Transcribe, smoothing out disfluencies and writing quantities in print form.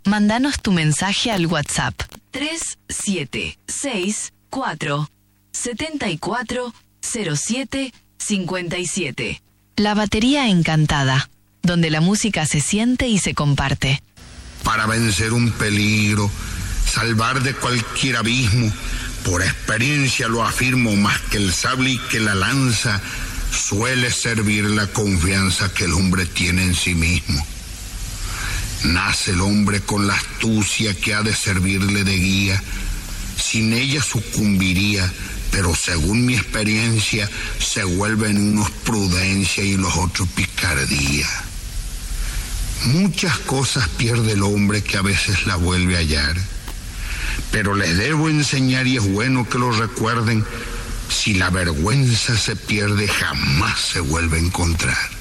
Mándanos tu mensaje al WhatsApp 3764 740757. La batería encantada, donde la música se siente y se comparte. Para vencer un peligro, salvar de cualquier abismo, por experiencia lo afirmo, más que el sable y que la lanza, suele servir la confianza que el hombre tiene en sí mismo. Nace el hombre con la astucia que ha de servirle de guía, sin ella sucumbiría, pero según mi experiencia se vuelven unos prudencia y los otros picardía. Muchas cosas pierde el hombre que a veces la vuelve a hallar, pero les debo enseñar y es bueno que lo recuerden, si la vergüenza se pierde jamás se vuelve a encontrar.